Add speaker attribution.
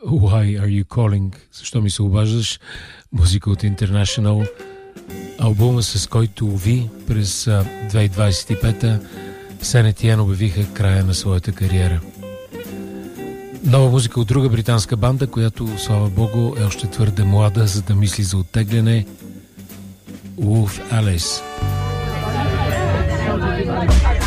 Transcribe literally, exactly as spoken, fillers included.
Speaker 1: Why Are You Calling? Защо ми се обаждаш? Музика от International. Албума, с който Ви през две хиляди двадесет и пета Saint Etienne обявиха края на своята кариера. Нова музика от друга британска банда, която, слава богу, е още твърде млада, за да мисли за оттегляне. Wolf Alice.